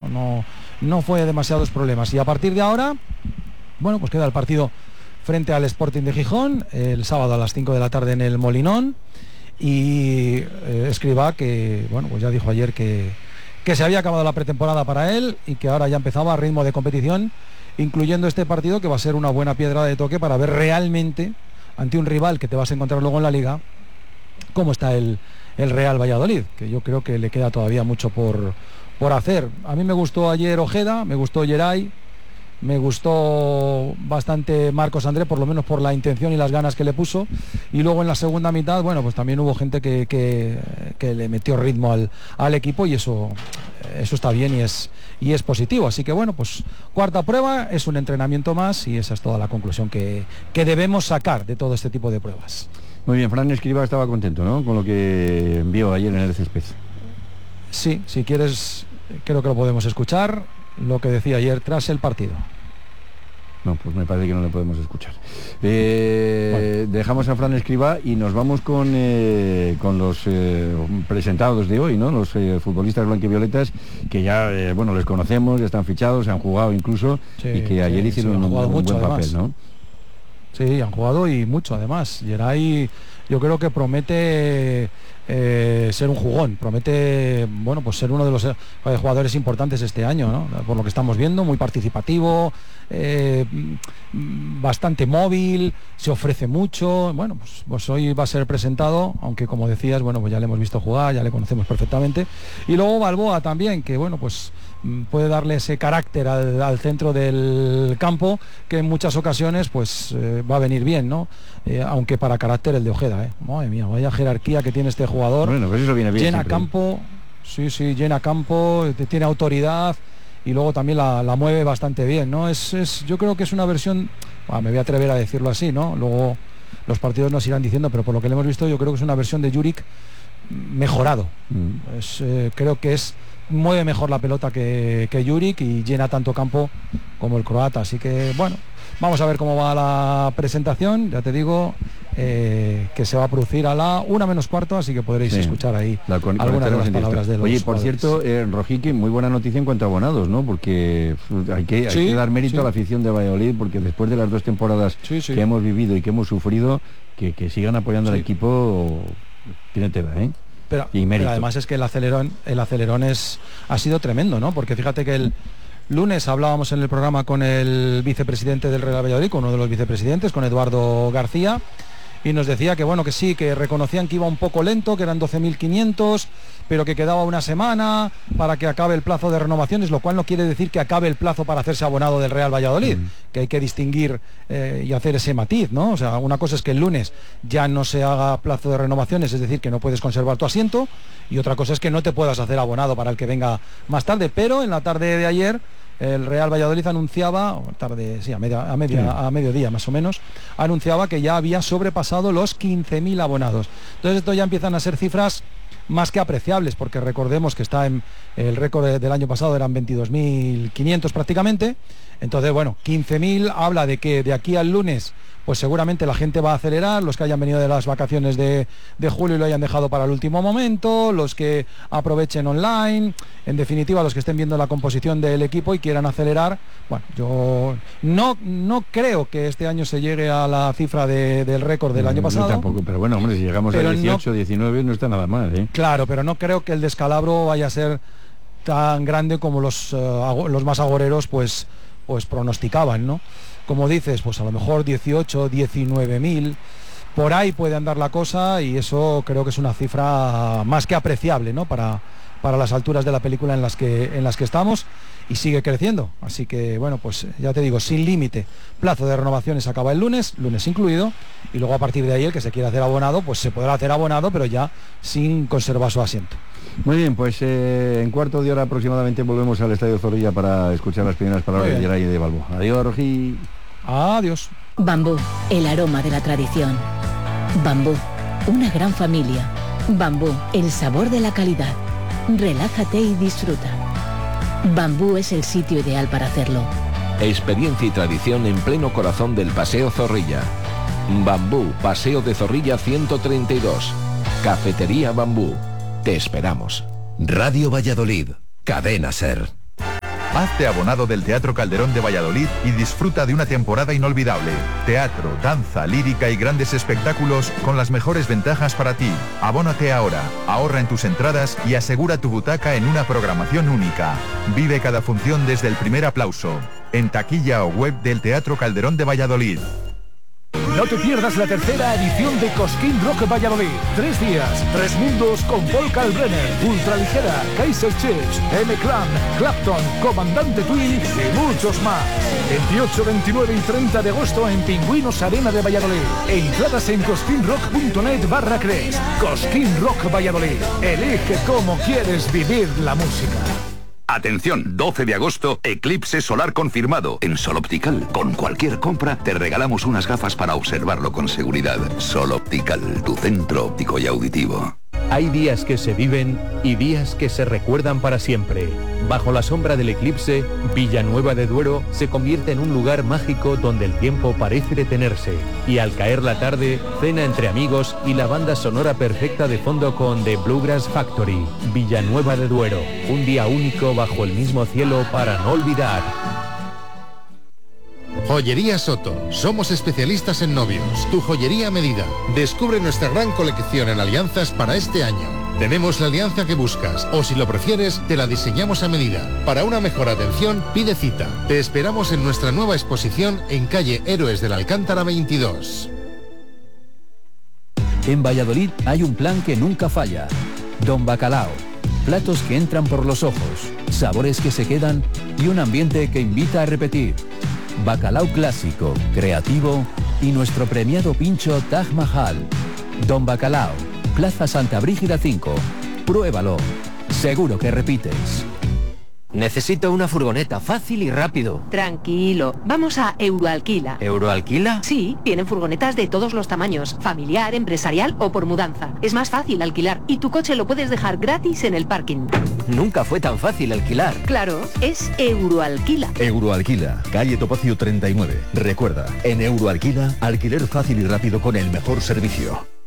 no fue demasiados problemas. Y a partir de ahora, bueno, pues queda el partido frente al Sporting de Gijón, el sábado a las 5 de la tarde en el Molinón. Y Escribá, que bueno, pues ya dijo ayer que se había acabado la pretemporada para él y que ahora ya empezaba a ritmo de competición, incluyendo este partido, que va a ser una buena piedra de toque para ver realmente, ante un rival que te vas a encontrar luego en la Liga, cómo está el Real Valladolid, que yo creo que le queda todavía mucho por hacer. A mí me gustó ayer Ojeda, me gustó Geray, me gustó bastante Marcos André, por lo menos por la intención y las ganas que le puso. Y luego en la segunda mitad, bueno, pues también hubo gente que le metió ritmo al equipo, y eso está bien y es positivo. Así que bueno, pues cuarta prueba, es un entrenamiento más, y esa es toda la conclusión que debemos sacar de todo este tipo de pruebas. Muy bien, Fran Escribá estaba contento, ¿no?, con lo que vio ayer en el césped. Sí, si quieres, creo que lo podemos escuchar, lo que decía ayer tras el partido. No, pues me parece que no lo podemos escuchar. Bueno. Dejamos a Fran Escribá y nos vamos con los presentados de hoy, ¿no?, los futbolistas blanquivioletas, que ya, bueno, les conocemos, ya están fichados, han jugado incluso, sí, y que ayer hicieron un buen papel, ¿no? Sí, han jugado y mucho, además. Geray, yo creo que promete ser un jugón, promete, bueno, pues ser uno de los jugadores importantes este año, ¿no?, por lo que estamos viendo, muy participativo, bastante móvil, se ofrece mucho. Bueno, pues hoy va a ser presentado, aunque como decías, bueno, pues ya le hemos visto jugar, ya le conocemos perfectamente. Y luego Balboa también, que bueno, pues puede darle ese carácter al centro del campo, que en muchas ocasiones pues va a venir bien, ¿no? Aunque para carácter el de Ojeda, madre mía, vaya jerarquía que tiene este jugador. Bueno, pues eso viene bien. Llena siempre. Campo, sí, llena campo, tiene autoridad, y luego también la mueve bastante bien, ¿no? Yo creo que es una versión, me voy a atrever a decirlo así, ¿no? Luego los partidos nos irán diciendo, pero por lo que le hemos visto, yo creo que es una versión de Juric mejorado. Creo que mueve mejor la pelota que Juric, y llena tanto campo como el croata. Así que bueno, vamos a ver cómo va la presentación. Ya te digo que se va a producir a la 1:15, así que podréis escuchar ahí algunas de las palabras de los Oye, por jugadores. cierto, Rojique, muy buena noticia en cuanto a abonados, ¿no? Porque hay que dar mérito a la afición de Valladolid, porque después de las 2 temporadas que hemos vivido y que hemos sufrido, que sigan apoyando al equipo, tiene tela, ¿eh? Pero además es que el acelerón ha sido tremendo, ¿no? Porque fíjate que el lunes hablábamos en el programa con el vicepresidente del Real Valladolid, con uno de los vicepresidentes, con Eduardo García, y nos decía que bueno, que sí, que reconocían que iba un poco lento, que eran 12.500, pero que quedaba una semana para que acabe el plazo de renovaciones, lo cual no quiere decir que acabe el plazo para hacerse abonado del Real Valladolid, que hay que distinguir y hacer ese matiz, ¿no? O sea, una cosa es que el lunes ya no se haga plazo de renovaciones, es decir, que no puedes conservar tu asiento, y otra cosa es que no te puedas hacer abonado para el que venga más tarde. Pero en la tarde de ayer el Real Valladolid anunciaba, a mediodía más o menos, anunciaba que ya había sobrepasado los 15.000 abonados. Entonces esto ya empiezan a ser cifras más que apreciables, porque recordemos que está en el récord del año pasado, eran 22.500 prácticamente. Entonces, bueno, 15.000 habla de que de aquí al lunes pues seguramente la gente va a acelerar, los que hayan venido de las vacaciones de julio y lo hayan dejado para el último momento, los que aprovechen online, en definitiva los que estén viendo la composición del equipo y quieran acelerar. Bueno, yo no creo que este año se llegue a la cifra del récord del año pasado. Tampoco, pero bueno, hombre, si llegamos a 18, 19 no está nada mal, ¿eh? Claro, pero no creo que el descalabro vaya a ser tan grande como los más agoreros pues pronosticaban, ¿no? Como dices, pues a lo mejor 18, 19.000, por ahí puede andar la cosa, y eso creo que es una cifra más que apreciable, ¿no? Para las alturas de la película en las que estamos, y sigue creciendo. Así que bueno, pues ya te digo, sin límite. Plazo de renovaciones acaba el lunes incluido, y luego a partir de ahí el que se quiera hacer abonado, pues se podrá hacer abonado, pero ya sin conservar su asiento. Muy bien, pues en cuarto de hora aproximadamente volvemos al Estadio Zorrilla para escuchar las primeras palabras de Geray y de Balboa. Adiós, Rojí. Adiós. Bambú, el aroma de la tradición. Bambú, una gran familia. Bambú, el sabor de la calidad. Relájate y disfruta. Bambú es el sitio ideal para hacerlo. Experiencia y tradición en pleno corazón del Paseo Zorrilla. Bambú, Paseo de Zorrilla 132. Cafetería Bambú. Te esperamos. Radio Valladolid, Cadena SER. Hazte abonado del Teatro Calderón de Valladolid y disfruta de una temporada inolvidable. Teatro, danza, lírica y grandes espectáculos con las mejores ventajas para ti. Abónate ahora, ahorra en tus entradas y asegura tu butaca en una programación única. Vive cada función desde el primer aplauso. En taquilla o web del Teatro Calderón de Valladolid. No te pierdas la tercera edición de Cosquín Rock Valladolid. 3 días, 3 mundos con Paul Kalbrenner, Ultraligera, Kaiser Chiefs, M-Clan, Clapton, Comandante Twin y muchos más. 28, 29 y 30 de agosto en Pingüinos Arena de Valladolid. Entradas en cosquinrock.net/Cres. Cosquín Rock Valladolid. Elige cómo quieres vivir la música. Atención, 12 de agosto, eclipse solar confirmado. En Sol Optical, con cualquier compra, te regalamos unas gafas para observarlo con seguridad. Sol Optical, tu centro óptico y auditivo. Hay días que se viven y días que se recuerdan para siempre. Bajo la sombra del eclipse, Villanueva de Duero se convierte en un lugar mágico donde el tiempo parece detenerse. Y al caer la tarde, cena entre amigos y la banda sonora perfecta de fondo con The Bluegrass Factory. Villanueva de Duero, un día único bajo el mismo cielo para no olvidar. Joyería Soto. Somos especialistas en novios. Tu joyería a medida. Descubre nuestra gran colección en alianzas para este año. Tenemos la alianza que buscas, o si lo prefieres, te la diseñamos a medida. Para una mejor atención, pide cita. Te esperamos en nuestra nueva exposición en calle Héroes de la Alcántara 22. En Valladolid hay un plan que nunca falla. Don Bacalao. Platos que entran por los ojos, sabores que se quedan y un ambiente que invita a repetir. Bacalao clásico, creativo y nuestro premiado pincho Taj Mahal. Don Bacalao, Plaza Santa Brígida 5. Pruébalo. Seguro que repites. Necesito una furgoneta fácil y rápido. Tranquilo, vamos a Euroalquila. ¿Euroalquila? Sí, tienen furgonetas de todos los tamaños, familiar, empresarial o por mudanza. Es más fácil alquilar y tu coche lo puedes dejar gratis en el parking. Nunca fue tan fácil alquilar. Claro, es Euroalquila. Euroalquila, calle Topacio 39. Recuerda, en Euroalquila, alquiler fácil y rápido con el mejor servicio.